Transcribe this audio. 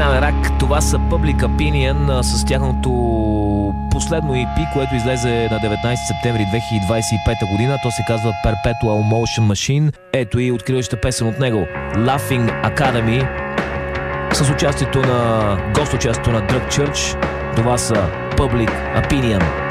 Криминален рак, това са Public Opinion с тяхното последно EP, което излезе на 19 септември 2025 година. То се казва Perpetual Motion Machine. Ето и откриваща песен от него, Laughing Academy, с участието на гост участието на Drug Church. Това са Public Opinion.